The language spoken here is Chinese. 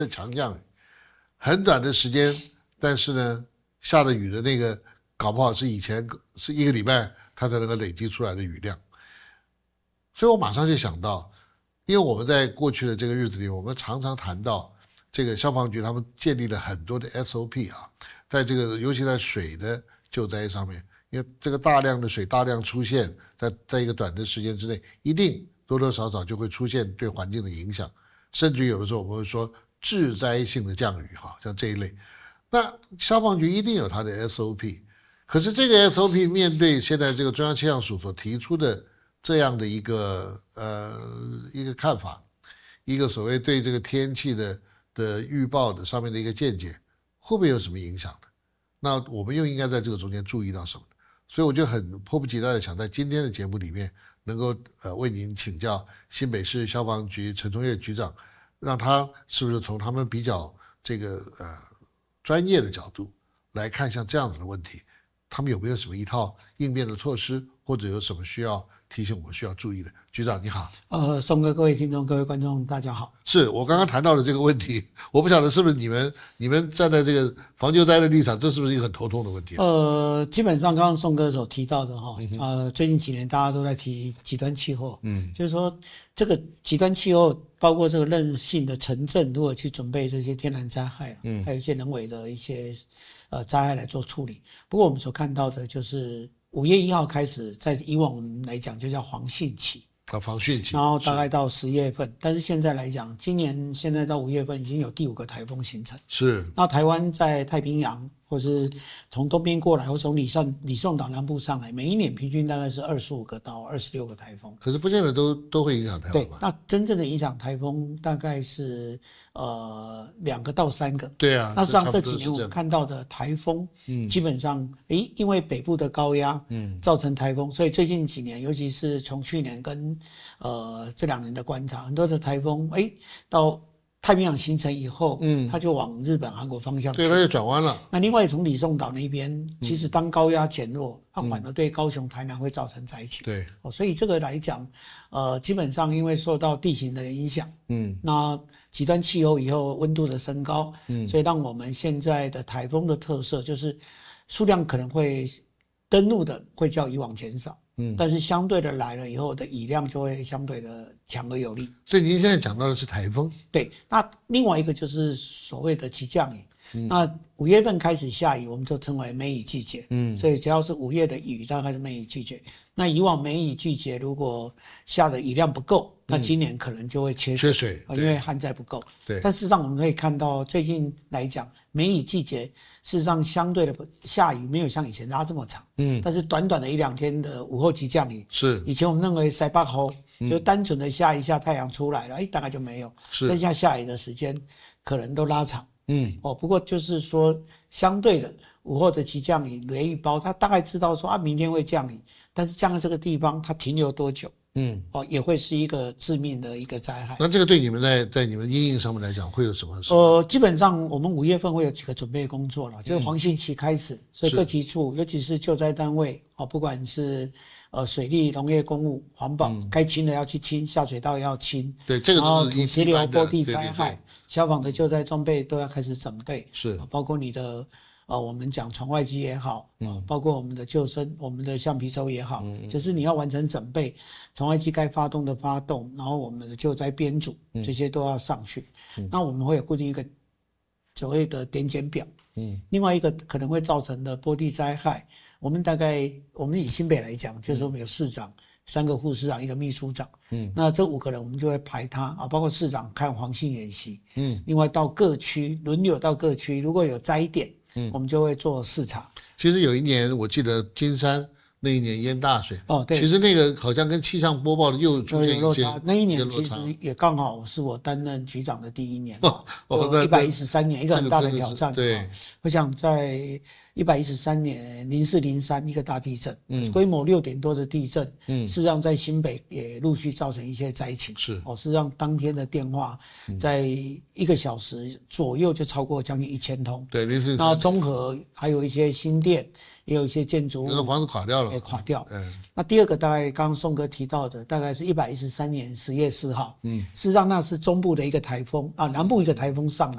强降雨，很短的时间，但是呢，下的雨的那个搞不好是以前是1个礼拜它才能够累积出来的雨量。所以我马上就想到，因为我们在过去的这个日子里，我们常常谈到这个消防局他们建立了很多的 SOP 啊，在这个尤其在水的救灾上面，因为这个大量的水大量出现在一个短的时间之内，一定多多少少就会出现对环境的影响，甚至有的时候我们会说致灾性的降雨哈，像这一类。那消防局一定有它的 SOP， 可是这个 SOP 面对现在这个中央气象署所提出的这样的一个看法，一个所谓对这个天气的预报的上面的一个见解，会不会有什么影响呢？那我们又应该在这个中间注意到什么？所以我就很迫不及待的想在今天的节目里面能够为您请教新北市消防局陈崇业局长，让他是不是从他们比较这个专业的角度来看像这样子的问题，他们有没有什么一套应变的措施，或者有什么需要提醒我们需要注意的？局长你好。 宋哥，各位听众，各位观众，大家好。 是我刚刚谈到的这个问题，我不晓得是不是你们站在这个防救灾的立场，这是不是一个很头痛的问题基本上刚刚宋哥所提到的最近几年大家都在提极端气候，就是说这个极端气候包括这个韧性的城镇，如何去准备这些天然灾害，还有一些人为的一些灾害来做处理。不过我们所看到的就是5月1号开始，在以往我们来讲就叫防汛期。 防汛期， 然后大概到10月份，但是现在来讲，今年现在到5月份已经有第5个台风形成。 是。 那台湾在太平洋，或是从东边过来，或从李宋岛南部上来，每一年平均大概是25个到26个台风。 可是不见得都会影响台湾吧？ 对，那真正的影响台风大概是2个到3个。 对啊。 那实际上这几年我们看到的台风，基本上因为北部的高压，造成台风，所以最近几年，尤其是从去年跟这2年的观察，很多的台风到太平洋形成以后，它就往日本、韩国方向去， 对，它就转弯了。 那另外从李宋岛那边，其实当高压减弱，它反而对高雄、台南会造成灾情。 对， 所以这个来讲，基本上因为受到地形的影响，那极端气候以后温度的升高，所以让我们现在的台风的特色就是数量可能会登陆的会较以往减少。但是相对的来了以后的雨量就会相对的强而有力。 所以您现在讲到的是台风。 对，那另外一个就是所谓的急降雨。那5月份开始下雨，我们就称为梅雨季节。所以只要是5月的雨，大概是梅雨季节。那以往梅雨季节如果下的雨量不够，那今年可能就会缺水，因为旱灾不够。 对。 但事实上我们可以看到，最近来讲，梅雨季节事实上相对的下雨没有像以前拉这么长。但是短短的1-2天的午后急降雨， 是以前我们认为塞北后就单纯的下一下太阳出来了，大概就没有。是。但现在下雨的时间可能都拉长。不过就是说，相对的午后的急降雨，雷雨包，它大概知道说明天会降雨，但是降在这个地方，它停留多久，也会是一个致命的一个灾害。 那这个对你们在你们因应上面来讲，会有什么？ 基本上我们5月份会有几个准备工作了，就是防汛期开始，所以各级处，尤其是救灾单位，不管是水利、农业、公务、环保，该清的要去清，下水道要清。 对，这个然后土石流、坡地灾害，消防的救灾装备都要开始准备。 是， 包括你的我们讲船外机也好，包括我们的救生、我们的橡皮舟也好，就是你要完成准备，船外机该发动的发动，然后我们的救灾编组，这些都要上去。那我们会有固定一个所谓的点检表。另外一个可能会造成的坡地灾害，我们以新北来讲，就是我们有市长、3个副市长、1个秘书长，那这5个人我们就会排他包括市长看防汛演习，另外到各区轮流到各区，如果有灾点，我们就会做视察。 其实有一年我记得金山那一年淹大水， 对， 其实那个好像跟气象播报的又出现落差。那一年其实也刚好是我担任局长的第1年，113年，一个很大的挑战。 对， 我想在113年04、03一个大地震，规模6点多的地震，事实上在新北也陆续造成一些灾情。 是， 事实上当天的电话在1个小时左右就超过将近1000通。 对， 那中和还有一些新店。也有一些建筑物， 那个房子垮掉了， 垮掉。那第2个大概刚刚宋哥提到的，大概是113年10月4号。事实上那是中部的一个台风南部一个台风上